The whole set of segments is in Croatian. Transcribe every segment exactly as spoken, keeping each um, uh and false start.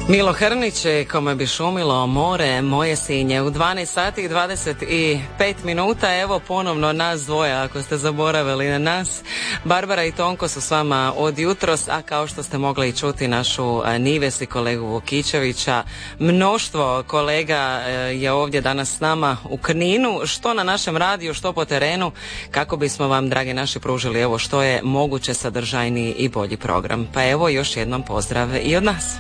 Milo Hrnić, kome bi šumilo more, moje Sinje. U dvanaest sati i dvadeset pet minuta, evo ponovno nas dvoje, ako ste zaboravili na nas. Barbara i Tonko su s vama od jutros, a kao što ste mogli čuti našu Nives i kolegu Vukičevića, mnoštvo kolega je ovdje danas s nama u Kninu, što na našem radiju, što po terenu, kako bismo vam, dragi naši, pružili evo što je moguće sadržajniji i bolji program. Pa evo još jednom pozdrav i od nas.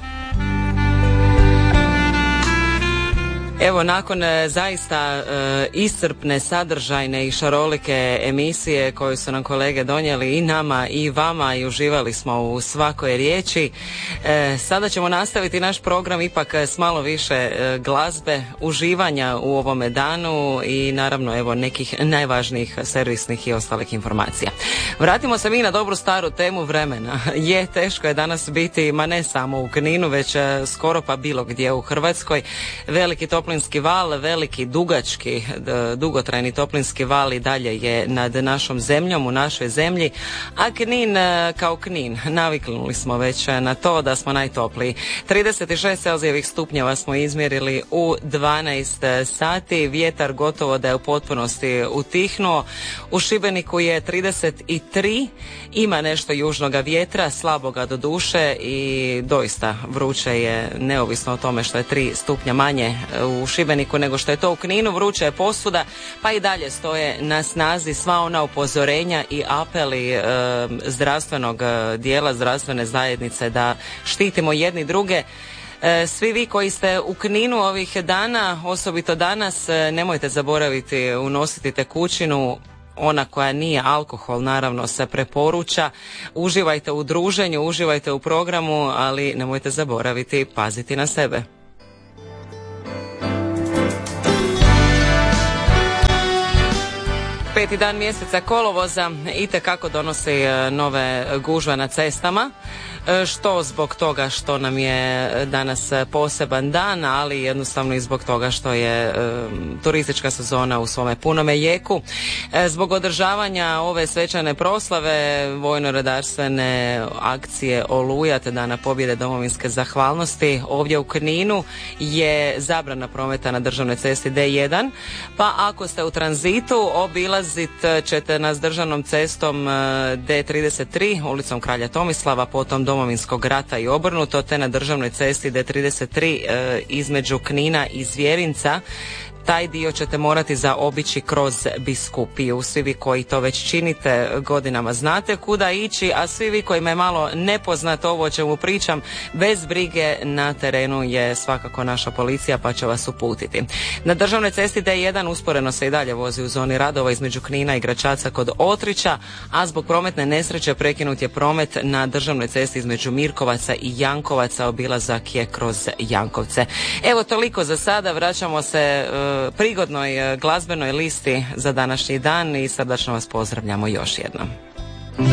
Evo, nakon e, zaista e, iscrpne, sadržajne i šarolike emisije koju su nam kolege donijeli i nama i vama i uživali smo u svakoj riječi, e, sada ćemo nastaviti naš program ipak s malo više e, glazbe, uživanja u ovome danu i naravno evo nekih najvažnijih servisnih i ostalih informacija. Vratimo se mi na dobru staru temu vremena. Je, teško je danas biti, ma ne samo u Kninu, već e, skoro pa bilo gdje u Hrvatskoj. Veliki toplinski val, veliki, dugački, dugotrajni toplinski val i dalje je nad našom zemljom, u našoj zemlji, a Knin kao Knin, naviknuli smo već na to da smo najtopliji. trideset šest Celzijevih stupnjeva smo izmjerili u dvanaest sati, vjetar gotovo da je u potpunosti utihnuo. U Šibeniku je trideset tri, ima nešto južnoga vjetra, slaboga do duše i doista vruće je, neovisno o tome što je tri stupnja manje u Šibeniku nego što je to u Kninu, vruće je posvuda, pa i dalje stoje na snazi sva ona upozorenja i apeli e, zdravstvenog dijela, zdravstvene zajednice da štitimo jedni druge. E, svi vi koji ste u Kninu ovih dana, osobito danas, nemojte zaboraviti unositi tekućinu, ona koja nije alkohol, naravno se preporuča. Uživajte u druženju, uživajte u programu, ali nemojte zaboraviti paziti na sebe. Peti dan mjeseca kolovoza itekako donosi nove gužve na cestama, što zbog toga što nam je danas poseban dan, ali jednostavno i zbog toga što je e, turistička sezona u svome punome jeku. E, zbog održavanja ove svečane proslave vojno-redarstvene akcije Oluja, te Dana pobjede domovinske zahvalnosti, ovdje u Kninu je zabrana prometa na državnoj cesti D jedan, pa ako ste u tranzitu obilazit ćete nas državnom cestom D trideset tri, ulicom Kralja Tomislava, potom Domovinskog rata i obrnuto, te na državnoj cesti D trideset tri e, između Knina i Zvjerinca. Taj dio ćete morati zaobići kroz Biskupiju. Svi vi koji to već činite godinama znate kuda ići, a svi vi kojima je malo nepoznato ovo o čemu pričam, bez brige, na terenu je svakako naša policija pa će vas uputiti. Na državnoj cesti D jedan usporeno se i dalje vozi u zoni radova između Knina i Gračaca kod Otrića, a zbog prometne nesreće prekinut je promet na državnoj cesti između Mirkovaca i Jankovaca, obilazak je kroz Jankovce. Evo toliko za sada, vraćamo se uh, prigodnoj glazbenoj listi za današnji dan i srdačno vas pozdravljamo još jednom.